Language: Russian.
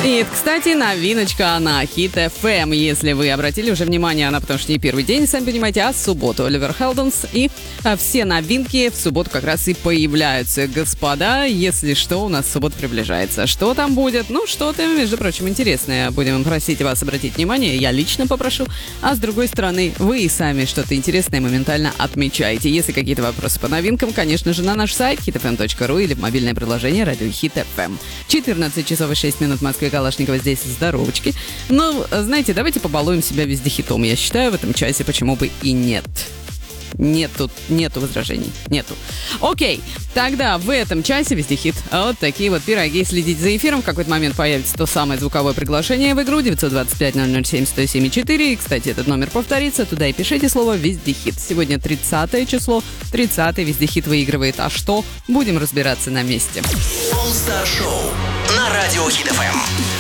И это, кстати, новиночка на Hit FM. Если вы обратили уже внимание, она потому что не первый день, сами понимаете, а в субботу Оливер Хелденс. И все новинки в субботу как раз и появляются. Господа, если что, у нас суббота приближается. Что там будет? Ну, что-то, между прочим, интересное. Будем просить вас обратить внимание. Я лично попрошу. А с другой стороны, вы и сами что-то интересное моментально отмечаете. Если какие-то вопросы по новинкам, конечно же, на наш сайт hitfm.ru или в мобильное приложение радио Hit FM. 14 часов и 6 минут в Москве. Калашникова здесь, здоровочки. Ну, знаете, давайте побалуем себя вездехитом. Я считаю, в этом часе почему бы и нет. Нету возражений. Нету. Окей, тогда в этом часе вездехит. Вот такие вот пироги. Следите за эфиром. В какой-то момент появится то самое звуковое приглашение в игру 925-007-107-4. И, кстати, этот номер повторится. Туда и пишите слово «вездехит». Сегодня 30 число. 30-й вездехит выигрывает. А что? Будем разбираться на месте. All Star Show на радио Hit FM.